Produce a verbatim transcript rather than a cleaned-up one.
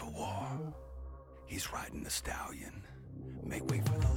war. He's riding the stallion. Make way for the